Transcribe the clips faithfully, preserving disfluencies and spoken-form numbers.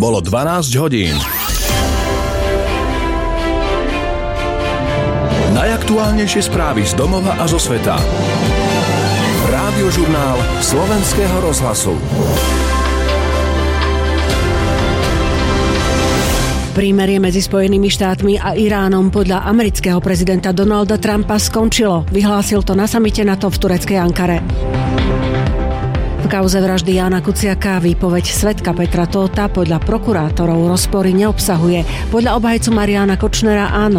Bolo dvanásť hodín. Najaktuálnejšie správy z domova a zo sveta. Rádiožurnál Slovenského rozhlasu. Prímerie medzi Spojenými štátmi a Iránom podľa amerického prezidenta Donalda Trumpa skončilo. Vyhlásil to na samite NATO v tureckej Ankare. V kauze vraždy Jána Kuciaka výpoveď svedka Petra Tóta podľa prokurátorov rozpory neobsahuje. Podľa obhajcu Mariána Kočnera áno.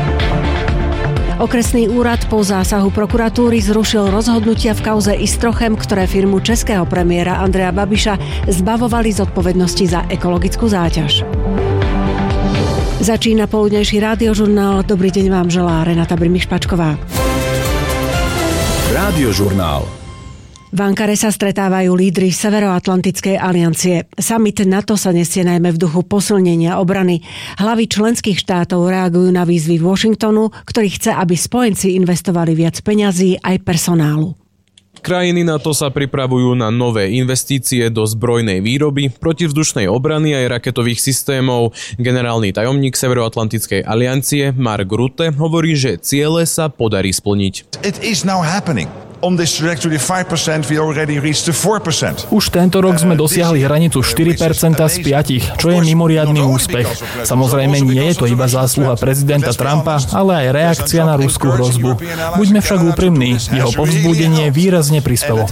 Okresný úrad po zásahu prokuratúry zrušil rozhodnutia v kauze Istrochem, ktoré firmu českého premiéra Andreja Babiša zbavovali zodpovednosti za ekologickú záťaž. Začína poludnejší rádiožurnál. Dobrý deň vám želá Renata Brimiš-Pačková. Rádiožurnál. V Ankare sa stretávajú lídri Severoatlantickej aliancie. Summit NATO sa nesie najmä v duchu posilnenia obrany. Hlavy členských štátov reagujú na výzvy Washingtonu, ktorý chce, aby spojenci investovali viac peňazí aj personálu. Krajiny NATO sa pripravujú na nové investície do zbrojnej výroby, protivzdušnej obrany aj raketových systémov. Generálny tajomník Severoatlantickej aliancie Mark Rutte hovorí, že ciele sa podarí splniť. It is now happening. On this trajectory five percent we already reached to four percent. Už tento rok sme dosiahli hranicu štyri percentá z piatich, čo je mimoriadny úspech. Samozrejme nie je to iba zásluha prezidenta Trumpa, ale aj reakcia na ruskú hrozbu. Buďme však úprimní, jeho povzbudenie výrazne prispelo.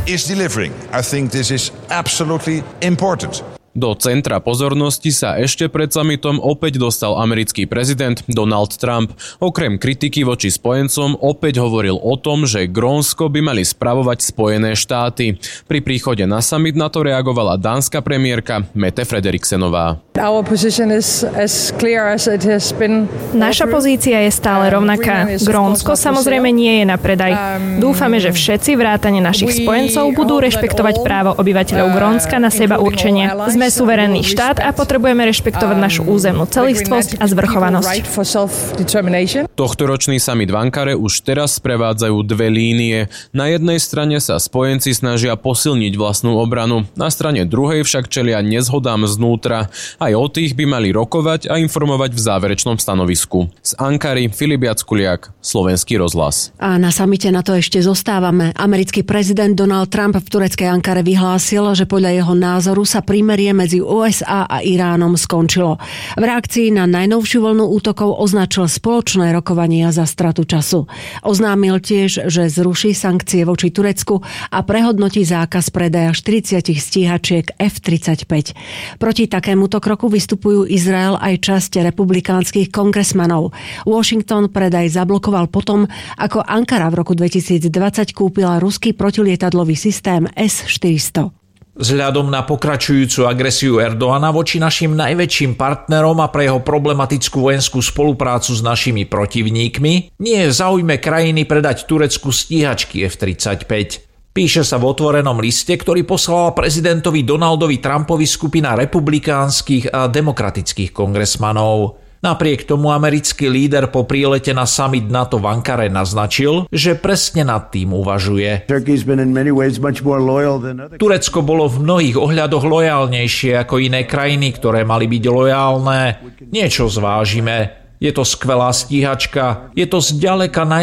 Do centra pozornosti sa ešte pred summitom opäť dostal americký prezident Donald Trump. Okrem kritiky voči spojencom opäť hovoril o tom, že Grónsko by mali spravovať Spojené štáty. Pri príchode na summit na to reagovala dánska premiérka Mette Frederiksenová. Naša pozícia je stále rovnaká. Grónsko samozrejme nie je na predaj. Dúfame, že všetci vrátane našich spojencov budú rešpektovať právo obyvateľov Grónska na seba určenie. Sme suverénny štát a potrebujeme rešpektovať našu územnú celistvosť a zvrchovanosť. Tohtoročný summit v Ankare už teraz sprevádzajú dve línie. Na jednej strane sa spojenci snažia posilniť vlastnú obranu, na strane druhej však čelia nezhodám znútra. Aj o tých by mali rokovať a informovať v záverečnom stanovisku. Z Ankary Filip Jackuliak, Slovenský rozhlas. A na samite na to ešte zostávame. Americký prezident Donald Trump v tureckej Ankare vyhlásil, že podľa jeho názoru sa prímerie medzi ú es á a Iránom skončilo. V reakcii na najnovšiu vlnu útokov označil spoločné rokovania za stratu času. Oznámil tiež, že zruší sankcie voči Turecku a prehodnotí zákaz predaja štyridsať stíhačiek ef tridsaťpäť. Proti takémuto kroku vystupujú Izrael aj časť republikánskych kongresmanov. Washington predaj zablokoval potom, ako Ankara v roku dvetisícdvadsať kúpila ruský protilietadlový systém es štyristo. Vzhľadom na pokračujúcu agresiu Erdoana voči našim najväčším partnerom a pre jeho problematickú vojenskú spoluprácu s našimi protivníkmi, nie je v záujme krajiny predať Turecku stíhačky ef tridsaťpäť. Píše sa v otvorenom liste, ktorý poslala prezidentovi Donaldovi Trumpovi skupina republikánskych a demokratických kongresmanov. Napriek tomu americký líder po prílete na summit NATO v Ankare naznačil, že presne nad tým uvažuje. Turecko bolo v mnohých ohľadoch lojálnejšie ako iné krajiny, ktoré mali byť lojálne. Niečo zvážime. Je to skvelá stíhačka. Je to zďaleka naj